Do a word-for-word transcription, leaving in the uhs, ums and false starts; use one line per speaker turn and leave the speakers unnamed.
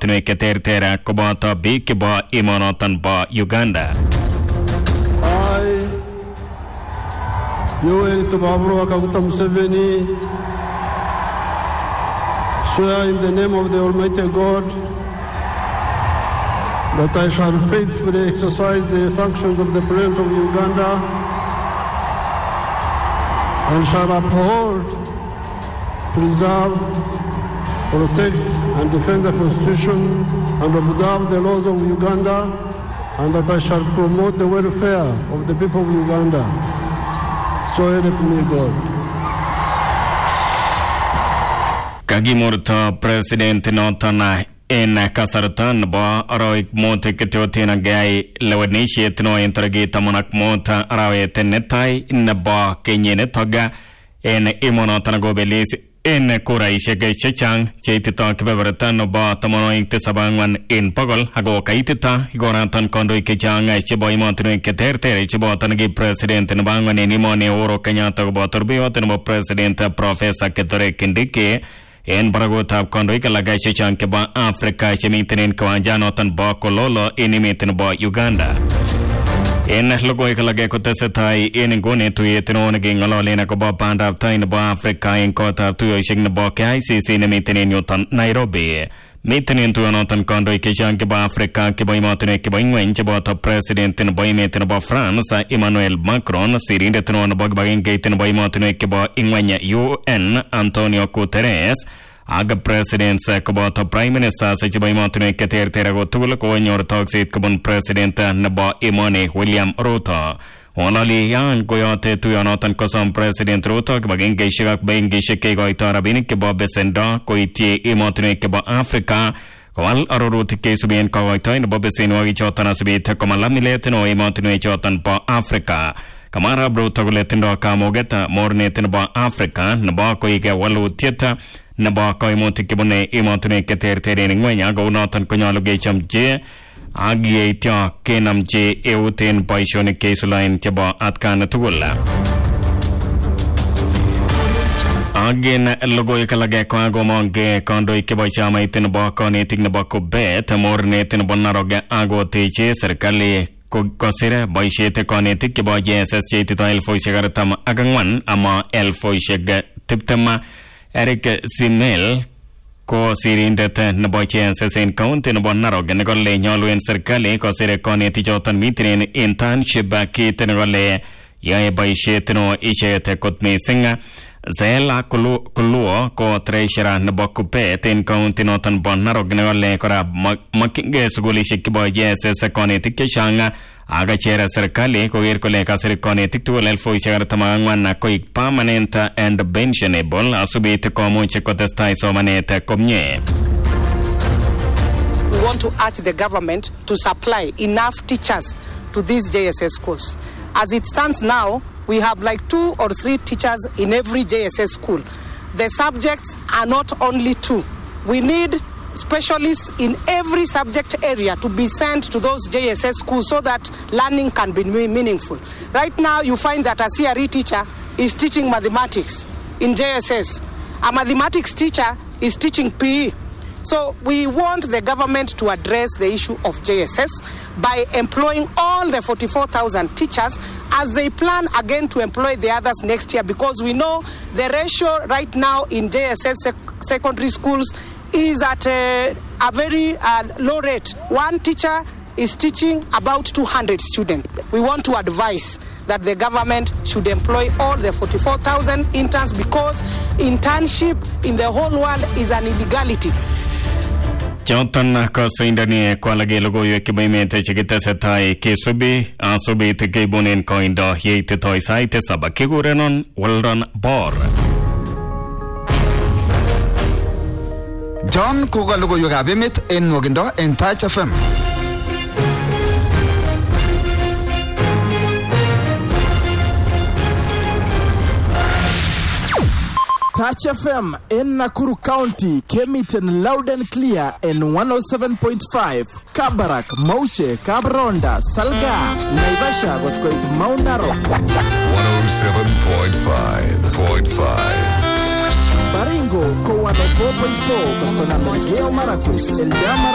emotinwek cheterter koboto biik chebo emonoton bo Uganda.
I, Yoweri Tubaburo Kaguta Museveni, swear in the name of the Almighty God that I shall faithfully exercise the functions of the President of Uganda and shall uphold, preserve, protect and defend the Constitution and observe the laws of Uganda, and that I shall promote the welfare of the people of Uganda. So help me God.
Kagimurto President Notana in Kasartan ba aroik mote ketiotina gai lewanishiet no intergita monak mota arawete netai naba kenyene toga en imonotana gobelis in Kuraisha Gachang, Chaitita Kibertan ba tamono sabangwan in Pogol, Hago Kaitita, Gorantan Kondo Kachang, Chiboy Montano Keterte, Chibotanagi President and Bangan in Imoni Oro Kenyatta Botorbio, and President Professor Ketore Kindiki. En Baragota Kondoika Lagashi Chankeba Africa Chemitin in Kawanjanotan Bakololo inimitin ba Uganda. En Logoika Lagakotesetai in Gune to Yeton again Alolina Koba Panda Tain ba Africa in Kota to Shignaboka I C C imitin in Newton Nairobi. Meeting into Anotan Kondo Kishankeba Africa Kiboimotin Kiboing Chibota President in Boymetin about France Emmanuel Macron Sirin the Tron Bogbagin Gate in Boymotin Kibo Ingwanya U N Antonio Guterres Aga President Kabota Prime Minister Sachiboimotin Kater Terago Tulako in your talks it Kabon President Naba Imoni William Ruto. Onali yan Goyote to Anotan Kosam President Ruto Bagin Gishak Bain Gishake Goitarabini Kibo Besenda Koiti Emotin Kibo Africa Kawal Aruruti Kesubian Kawaitoin Bobesin Wagichotan Subit Kamalamiletino Emotin Chotan Po Africa Kamara Brutoguletino Kamogeta Mornetin Bo Africa Nabako Ike Walu Tieta Nabako Emotikibune Emotin Keter Tering Wenya Go Notan Kunyalugacham J Agie Tia Kenam J Euten Paishoni Kesulain Tiba Atkan Tugula Again Logo Ikalage Kwago Monge Kondo Ikibachama Itin Bako Nating Nabako Bet Mornetin Bonaroga Ago Teche Serkali Kosira Boishete Konetik Kiba J S S Tito Elfo Shagaratam Agangwan Ama Elfo Shag Tiptama Eric Simel Ko Sirindete Naboche and Saint Count in Bonaro Ganagole Nolu and Circale Cosire Coneti Jotan Mitrin internship Kit and Role Yai by Shetino Ishete Kotme Singer Zela Kulu Kuluo Ko Treasure Nabokupe Ten Count in Otan Bonaro Ganagole Kora Makinge Suguli Shikibo Yes Coneti Kishanga Agachera Circale Koirkole Casir Conetic to Elfo Shagartamangwan Koik permanent and benchable Asubit Komu Chekotestai Somanete Komye.
We want to urge the government to supply enough teachers to these J S S schools. As it stands now, we have like two or three teachers in every J S S school. The subjects are not only two. We need specialists in every subject area to be sent to those J S S schools so that learning can be meaningful. Right now, you find that a C R E teacher is teaching mathematics in J S S. A mathematics teacher is teaching P E. So we want the government to address the issue of J S S by employing all the forty-four thousand teachers as they plan again to employ the others next year, because we know the ratio right now in J S S sec- secondary schools is at a, a very uh, low rate. One teacher is teaching about two hundred students. We want to advise that the government should employ all the forty-four thousand interns, because internship in the whole world is an illegality.
Jonathan Kosindani Kwalagi Logo Yakimete Chigita Setai Kisubi Ansubi Tikibunin Coindo Yate Toy Site Sabakigurenon Weldon Bor
John Kogalogo Yogabimit in Mogindo in Touch F M.
Touch F M in Nakuru County came it in loud and clear in one oh seven point five. Kabarak, Mauche, Kabronda, Salga, Naivasha, what's going to Mount Narok.
one oh seven point five point five.
Baringo, Ko one oh four point four, what's going to Melgeo Marakwis, Eldama